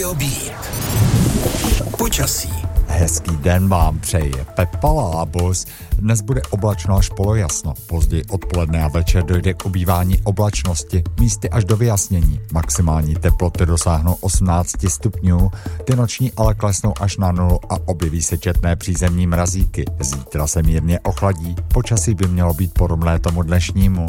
Radio Beat. Počasí. Hezký den vám přeje Pepa Lábus. Dnes bude oblačno až polojasno. Později odpoledne a večer dojde k ubývání oblačnosti, místy až do vyjasnění. Maximální teploty dosáhnou 18 stupňů, ty noční ale klesnou až na 0 a objeví se četné přízemní mrazíky. Zítra se mírně ochladí, počasí by mělo být podobné tomu dnešnímu.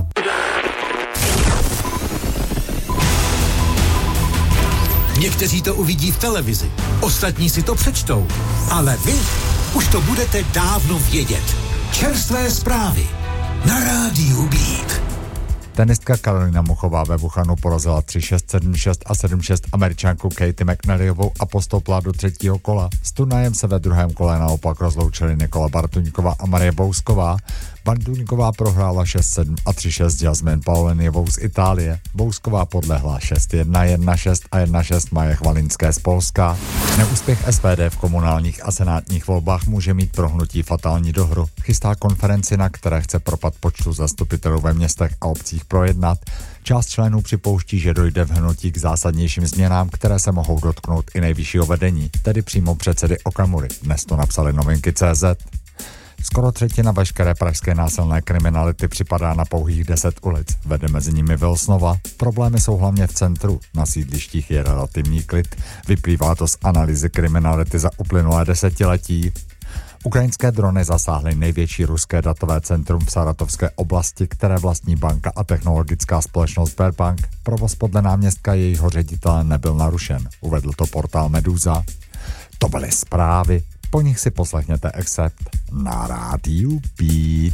Někteří to uvidí v televizi, ostatní si to přečtou, ale vy už to budete dávno vědět. Čerstvé zprávy na Rádiu Beat. Tenistka Karolina Muchová ve Wuhanu porazila 3-6, 7-6 a 7-6 Američanku Katie McNallyovou a postoupila do třetího kola. S turnajem se ve druhém kole naopak rozloučili Nikola Bartuňková a Marie Bousková. Bartuňková prohrála 6-7 a 3-6 s Jasmine Pauliniovou z Itálie. Bousková podlehla 6-1, 1-6 a 1-6 Maje Chvalinské z Polska. Neúspěch SPD v komunálních a senátních volbách může mít pro hnutí fatální dohru. Chystá konferenci, na které chce propad počtu zastupitelů ve městech a obcích projednat. Část členů připouští, že dojde v hnutí k zásadnějším změnám, které se mohou dotknout i nejvyššího vedení, tedy přímo předsedy Okamury. Dnes to napsali Novinky.cz. Skoro třetina veškeré pražské násilné kriminality připadá na pouhých 10 ulic. Vede mezi nimi Vilsnova. Problémy jsou hlavně v centru. Na sídlištích je relativní klid. Vyplývá to z analýzy kriminality za uplynulé desetiletí. Ukrajinské drony zasáhly největší ruské datové centrum v Saratovské oblasti, které vlastní banka a technologická společnost Sberbank. Provoz podle náměstka jejího ředitele nebyl narušen. Uvedl to portál Meduza. To byly zprávy. Po nich si poslechněte except na Rádiu Beat.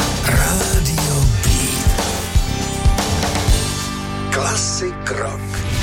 Rádio Beat. Klasik rock.